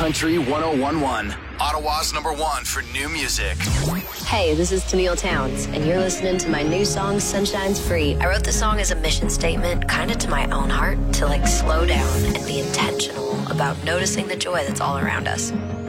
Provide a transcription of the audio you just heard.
Country 1011, Ottawa's #1 for new music. Hey, this is Tennille Towns, and you're listening to my new song, Sunshine's Free. I wrote the song as a mission statement, kind of to my own heart, to slow down and be intentional about noticing the joy that's all around us.